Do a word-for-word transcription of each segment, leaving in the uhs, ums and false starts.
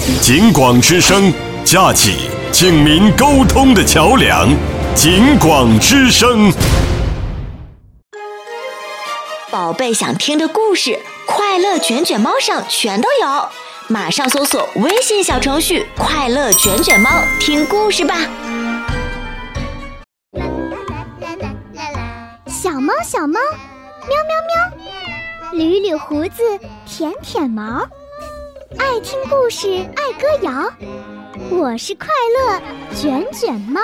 警广之声，架起警民沟通的桥梁。警广之声， 宝贝想听的故事，快乐卷卷猫上全都有，马上搜索微信小程序“快乐卷卷猫”，听故事吧。 小猫小猫，喵喵喵，捋捋胡子，舔舔毛，爱听故事，爱歌谣。我是快乐卷卷猫。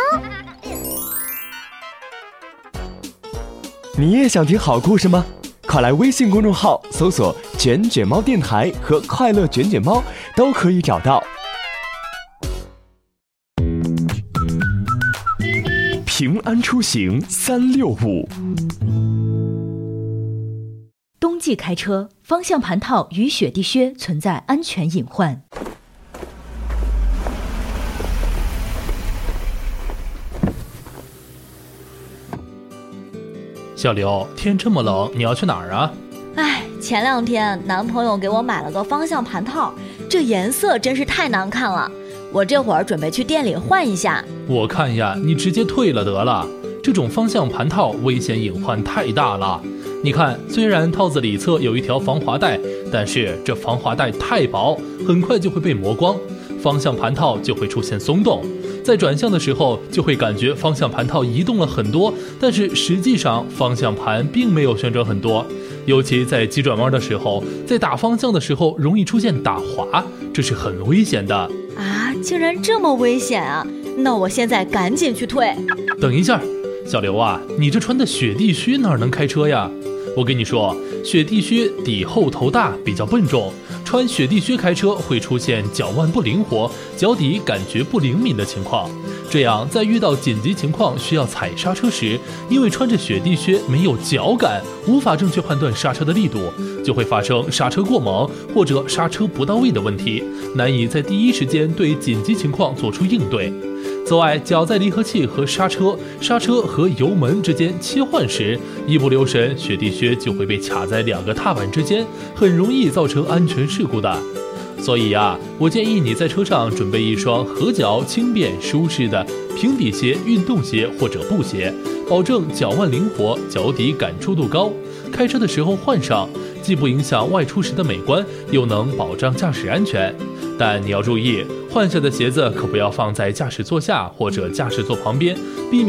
你也想听好故事吗？快来微信公众号搜索卷卷猫电台和快乐卷卷猫，都可以找到。平安出行三六五。 冬季开车，方向盘套与雪地靴存在安全隐患。 小刘，天这么冷，你要去哪儿啊？ 哎，前两天男朋友给我买了个方向盘套，这颜色真是太难看了，我这会儿准备去店里换一下。 我看呀，你直接退了得了，这种方向盘套危险隐患太大了。你看，虽然套子里侧有一条防滑带，但是这防滑带太薄，很快就会被磨光，方向盘套就会出现松动，在转向的时候就会感觉方向盘套移动了很多，但是实际上方向盘并没有旋转很多，尤其在急转弯的时候，在打方向的时候容易出现打滑，这是很危险的啊！竟然这么危险啊！那我现在赶紧去退。 等一下，小刘啊，你这穿的雪地靴哪能开车呀？我跟你说，雪地靴底厚头大，比较笨重，穿雪地靴开车会出现脚腕不灵活、脚底感觉不灵敏的情况。这样在遇到紧急情况需要踩刹车时，因为穿着雪地靴没有脚感，无法正确判断刹车的力度，就会发生刹车过猛或者刹车不到位的问题，难以在第一时间对紧急情况做出应对。此外，脚在离合器和刹车、刹车和油门之间切换时，一不留神，雪地靴就会被卡在两个踏板之间，很容易造成安全事故的。所以呀，我建议你在车上准备一双合脚、轻便、舒适的平底鞋、运动鞋或者布鞋，保证脚腕灵活、脚底感触度高。开车的时候换上，既不影响外出时的美观，又能保障驾驶安全。但你要注意，换下的鞋子可不要放在驾驶座下或者驾驶座旁边，避免